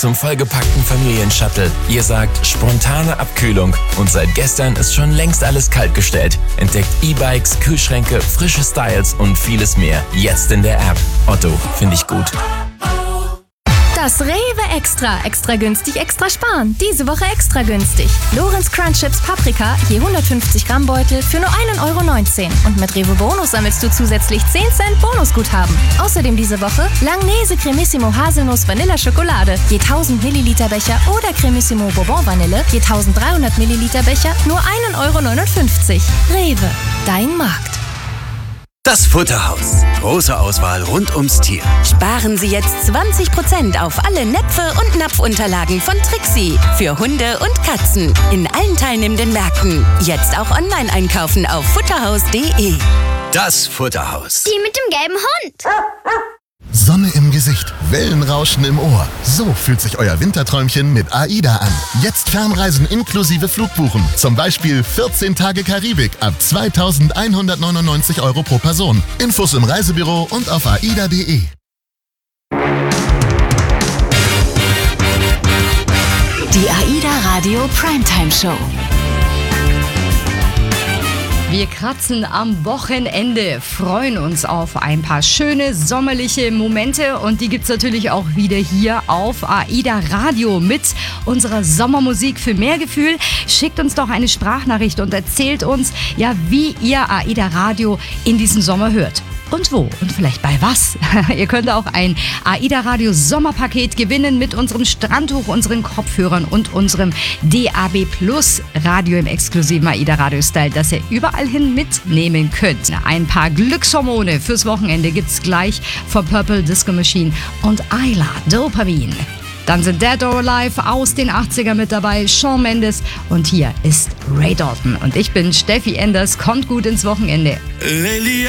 zum vollgepackten Familienshuttle. Ihr sagt spontane Abkühlung und seit gestern ist schon längst alles kaltgestellt. Entdeckt E-Bikes, Kühlschränke, frische Styles und vieles mehr. Jetzt in der App. Otto, finde ich gut. Das Rewe Extra günstig, extra sparen. Diese Woche extra günstig. Lorenz Crunch Chips Paprika, je 150 Gramm Beutel für nur 1,19 €. Und mit Rewe Bonus sammelst du zusätzlich 10 Cent Bonusguthaben. Außerdem diese Woche Langnese Cremissimo Haselnuss Vanilla Schokolade, je 1000 Milliliter Becher oder Cremissimo Bourbon Vanille, je 1300 Milliliter Becher, nur 1,59 €. Rewe, dein Markt. Das Futterhaus. Große Auswahl rund ums Tier. Sparen Sie jetzt 20% auf alle Näpfe und Napfunterlagen von Trixie. Für Hunde und Katzen. In allen teilnehmenden Märkten. Jetzt auch online einkaufen auf futterhaus.de. Das Futterhaus. Die mit dem gelben Hund. Sonne im Gesicht, Wellenrauschen im Ohr. So fühlt sich euer Winterträumchen mit AIDA an. Jetzt Fernreisen inklusive Flugbuchen. Zum Beispiel 14 Tage Karibik ab 2.199 € pro Person. Infos im Reisebüro und auf aida.de. Die AIDA Radio Primetime Show. Wir kratzen am Wochenende, freuen uns auf ein paar schöne sommerliche Momente und die gibt's natürlich auch wieder hier auf AIDA Radio mit unserer Sommermusik für mehr Gefühl. Schickt uns doch eine Sprachnachricht und erzählt uns, ja, wie ihr AIDA Radio in diesem Sommer hört. Und wo? Und vielleicht bei was? Ihr könnt auch ein AIDA Radio Sommerpaket gewinnen mit unserem Strandtuch, unseren Kopfhörern und unserem DAB Plus Radio im exklusiven AIDA Radio Style, das ihr überall hin mitnehmen könnt. Ein paar Glückshormone fürs Wochenende gibt's gleich von Purple Disco Machine und Ayla Dopamin. Dann sind Dead or Alive aus den 80er mit dabei, Shawn Mendes und hier ist Ray Dalton. Und ich bin Steffi Enders, kommt gut ins Wochenende. Lately